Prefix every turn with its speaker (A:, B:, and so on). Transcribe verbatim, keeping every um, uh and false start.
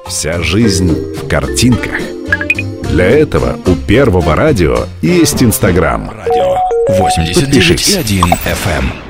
A: Вся жизнь в картинках. Для этого у Первого радио есть Инстаграм.
B: Радио восемьдесят девять и один эф эм.